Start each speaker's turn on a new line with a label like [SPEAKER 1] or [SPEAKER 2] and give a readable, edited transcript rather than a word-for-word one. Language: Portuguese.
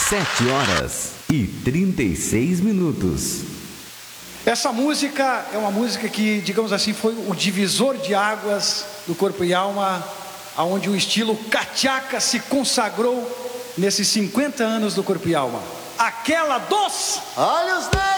[SPEAKER 1] 7h36.
[SPEAKER 2] Essa música é uma música que, digamos assim, foi o divisor de águas do Corpo e Alma, aonde o estilo cachaca se consagrou nesses 50 anos do Corpo e Alma. Aquela dos
[SPEAKER 3] Olhos negros.